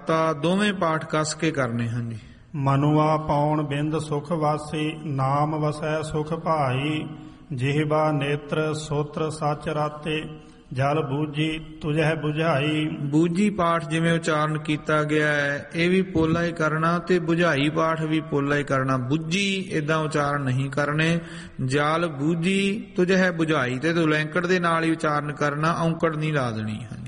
ਮਾਤਾ ਦੋਵੇਂ ਪਾਠ ਕੱਸ ਕੇ ਕਰਨੇ ਹਨ ਜੀ। ਮਨੁਆ ਪਾਉਣ ਬਿੰਦ ਸੁਖ ਵਾਸੀ, ਨਾਮ ਵਸੈ ਸੁਖ ਭਾਈ। ਜਿਹਵਾ ਨੇਤਰ ਸੋਤਰ ਸੱਚ ਰਾਤੇ, ਜਲ ਬੂਝੀ ਤੁਝੈ ਬੁਝਾਈ। ਬੂਝੀ ਪਾਠ ਜਿਵੇਂ ਉਚਾਰਨ ਕੀਤਾ ਗਿਆ ਹੈ ਇਹ ਵੀ ਪੋਲਾ ਹੀ ਕਰਨਾ, ਤੇ ਬੁਝਾਈ ਪਾਠ ਵੀ ਪੋਲਾ ਹੀ ਕਰਨਾ। ਬੁੱਝੀ ਏਦਾਂ ਉਚਾਰਨ ਨਹੀਂ ਕਰਨੇ। ਜਲ ਬੂਝੀ ਤੁਝੈ ਬੁਝਾਈ ਤੇ ਦੁਲੈਂਕੜ ਦੇ ਨਾਲ ਹੀ ਉਚਾਰਨ ਕਰਨਾ, ਔਂਕੜ ਨਹੀਂ ਲਾ ਦੇਣੀ ਹੈ।